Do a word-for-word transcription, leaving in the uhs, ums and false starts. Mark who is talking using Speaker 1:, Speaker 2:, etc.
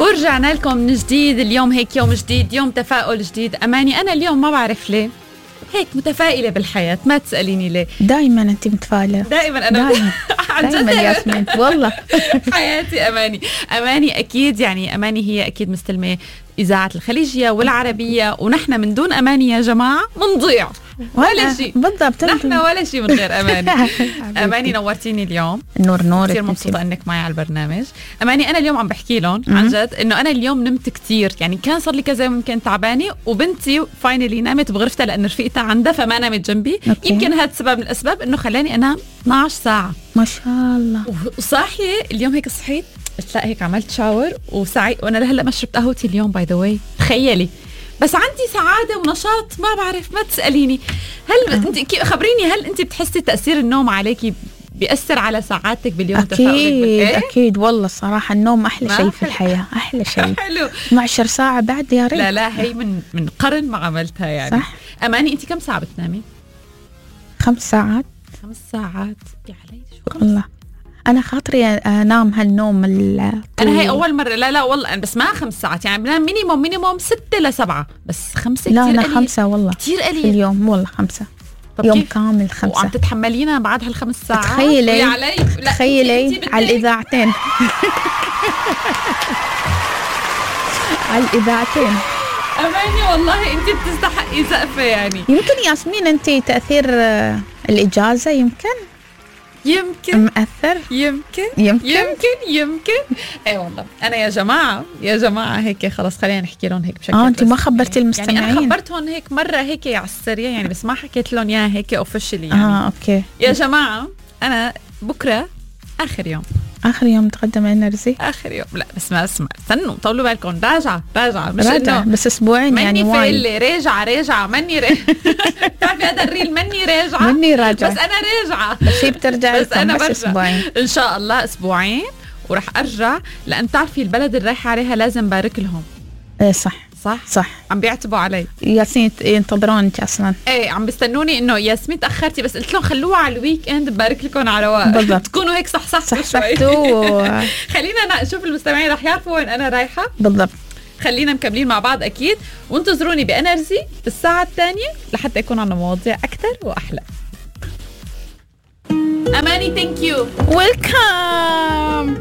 Speaker 1: ورجعنا لكم من جديد. اليوم هيك يوم جديد، يوم تفاؤل جديد. أماني أنا اليوم ما بعرف ليه هيك متفائلة بالحياة، ما تسأليني ليه.
Speaker 2: دائما أنت متفائلة.
Speaker 1: دائما أنا
Speaker 2: دائما دائما ياسمين والله.
Speaker 1: حياتي أماني. أماني أكيد يعني أماني هي أكيد مستلمة إذاعة الخليجية والعربية، ونحن من دون أماني يا جماعة منضيع ولا شيء.
Speaker 2: بالضبط
Speaker 1: نحن ولا شيء من غير أماني. أماني نورتيني اليوم،
Speaker 2: نور نور.
Speaker 1: كثير مبسوطة انك معي على البرنامج. اماني انا اليوم عم بحكي لهم عن جد انه انا اليوم نمت كتير، يعني كان صار لي كذا يوم يمكن تعبانه، وبنتي فاينلي نامت بغرفتها لان رفيقتها عندها فما نامت جنبي. أوكي. يمكن هذا سبب من الاسباب انه خلاني انام اثنعش ساعة
Speaker 2: ما شاء الله.
Speaker 1: وصاحيه اليوم هيك صحيت قلت لا هيك عملت شاور وسعي، وانا لهلا ما شربت قهوتي اليوم باي ذا واي، تخيلي. بس عندي سعادة ونشاط ما بعرف، ما تسأليني. هل انت خبريني، هل انت بتحسي تأثير النوم عليكي بيأثر على سعادتك باليوم؟
Speaker 2: أكيد أكيد والله الصراحة النوم أحلى شيء في الحياة، أحلى شيء.
Speaker 1: حلو.
Speaker 2: اثنعش ساعة بعد يا ريت.
Speaker 1: لا لا هي من من قرن ما عملتها يعني. صح. أماني أنت كم ساعة بتنامي؟
Speaker 2: خمس ساعات.
Speaker 1: خمس ساعات يا علي شو
Speaker 2: والله أنا خاطري أنام هالنوم الطويل.
Speaker 1: أنا هي أول مرة. لا لا والله أنا بس ما خمس ساعات، يعني بنام مينيموم مينيموم ستة لسبعة، بس خمسة
Speaker 2: لا
Speaker 1: كتير
Speaker 2: أنا
Speaker 1: قليل.
Speaker 2: خمسة والله
Speaker 1: كتير قليل
Speaker 2: اليوم والله خمسة. يوم كامل خمسة.
Speaker 1: وعم تتحملينا بعد هالخمس ساعات؟
Speaker 2: تخيلي
Speaker 1: علي.
Speaker 2: تخيلي على الإذاعتين. على الإذاعتين.
Speaker 1: أماني والله أنت بتستحقي سقفة يعني.
Speaker 2: يمكن ياسمين أنت تأثير الإجازة يمكن
Speaker 1: يمكن
Speaker 2: مأثر.
Speaker 1: يمكن
Speaker 2: يمكن
Speaker 1: يمكن يمكن اي والله. انا يا جماعه يا جماعه هيك خلص خلينا نحكي لهم هيك بشكل
Speaker 2: اه انت ما خبرتي المستمعين.
Speaker 1: يعني انا خبرتهم هيك مره هيك على السريع يعني، بس ما حكيت لهم اياها هيك اوفشلي يعني.
Speaker 2: اه اوكي
Speaker 1: يا جماعه انا بكره اخر يوم
Speaker 2: اخر يوم تقدم انرجي.
Speaker 1: اخر يوم لا بس ما اسمع استنوا طولوا بالكم. راجعه راجعه مش
Speaker 2: راجعة بس اسبوعين يعني
Speaker 1: وايد. مني راجعه راجعه مني راجعه. بتعرفي هذا الريل مني راجعه
Speaker 2: مني راجعه
Speaker 1: بس انا راجعه.
Speaker 2: بس هي بترجع
Speaker 1: بس انا
Speaker 2: بس
Speaker 1: برجع.
Speaker 2: اسبوعين
Speaker 1: ان شاء الله اسبوعين وراح ارجع، لان تعرفي البلد اللي رايحه عليها لازم بارك لهم.
Speaker 2: ايه صح
Speaker 1: صح
Speaker 2: صح.
Speaker 1: عم بيعتبوا علي.
Speaker 2: ياسمين ينتظرونك اصلا.
Speaker 1: ايه عم بيستنوني انه ياسمين تاخرتي، بس قلت لهم خلوها على الويك اند ببارك لكم على رواق.
Speaker 2: بالضبط.
Speaker 1: تكونوا هيك صح صح
Speaker 2: صح صحتوا.
Speaker 1: خلينا نشوف المستمعين رح يعرفوا وين انا رايحه.
Speaker 2: بالضبط.
Speaker 1: خلينا مكملين مع بعض اكيد، وانتظروني بانرجي الساعه الثانيه لحتى يكون عندنا مواضيع اكثر واحلى. اماني ثانك يو.
Speaker 2: ويلكم.